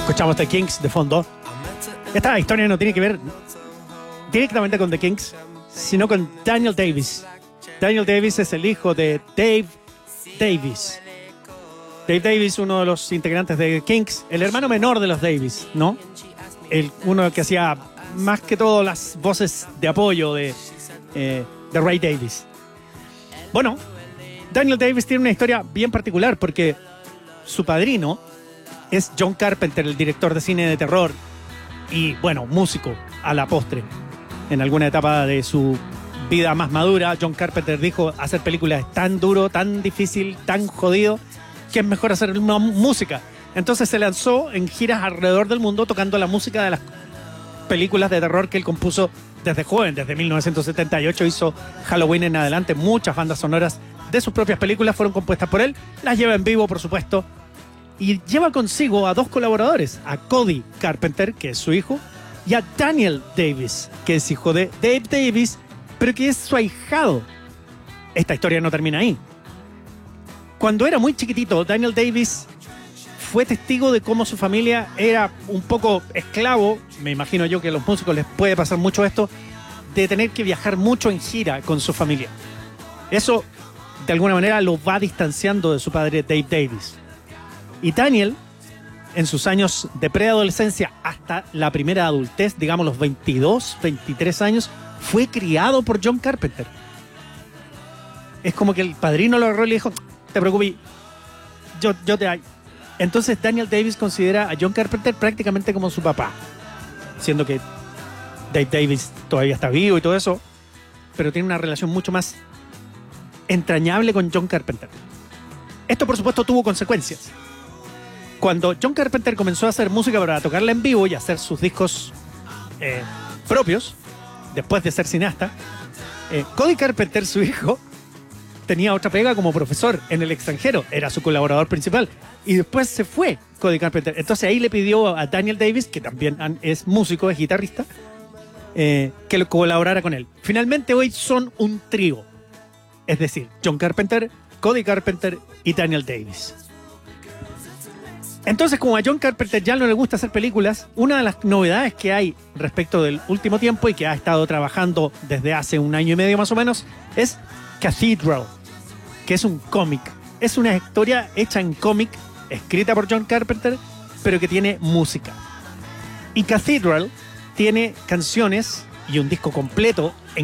Escuchamos The Kinks de fondo. Esta historia no tiene que ver directamente con The Kinks, sino con Daniel Davis. Daniel Davis es el hijo de Dave Davis. Dave Davis, uno de los integrantes de The Kinks, el hermano menor de los Davis, ¿no? Uno que hacía más que todo las voces de apoyo de Ray Davis. Bueno, Daniel Davis tiene una historia bien particular porque su padrino es John Carpenter, el director de cine de terror y, bueno, músico a la postre. En alguna etapa de su vida más madura, John Carpenter dijo: hacer películas es tan duro, tan difícil, tan jodido, que es mejor hacer una música. Entonces se lanzó en giras alrededor del mundo tocando la música de las películas de terror que él compuso desde joven. Desde 1978 hizo Halloween en adelante. Muchas bandas sonoras de sus propias películas fueron compuestas por él. Las lleva en vivo, por supuesto. Y lleva consigo a dos colaboradores, a Cody Carpenter, que es su hijo, y a Daniel Davis, que es hijo de Dave Davis, pero que es su ahijado. Esta historia no termina ahí. Cuando era muy chiquitito, Daniel Davis fue testigo de cómo su familia era un poco esclavo. Me imagino yo que a los músicos les puede pasar mucho esto, de tener que viajar mucho en gira con su familia. Eso, de alguna manera, lo va distanciando de su padre Dave Davis. Y Daniel, en sus años de preadolescencia hasta la primera adultez, digamos los 22, 23 años, fue criado por John Carpenter. Es como que el padrino lo agarró y le dijo: te preocupes, yo te... Entonces Daniel Davis considera a John Carpenter prácticamente como su papá, siendo que Dave Davis todavía está vivo y todo eso, pero tiene una relación mucho más entrañable con John Carpenter. Esto, por supuesto, tuvo consecuencias. Cuando John Carpenter comenzó a hacer música para tocarla en vivo y hacer sus discos propios, después de ser cineasta, Cody Carpenter, su hijo, tenía otra pega como profesor en el extranjero. Era su colaborador principal. Y después se fue Cody Carpenter. Entonces ahí le pidió a Daniel Davis, que también es músico, es guitarrista, que lo colaborara con él. Finalmente hoy son un trío. Es decir, John Carpenter, Cody Carpenter y Daniel Davis. Entonces, como a John Carpenter ya no le gusta hacer películas, una de las novedades que hay respecto del último tiempo y que ha estado trabajando desde hace 1 año y medio más o menos es Cathedral, que es un cómic. Es una historia hecha en cómic, escrita por John Carpenter, pero que tiene música. Y Cathedral tiene canciones y un disco completo en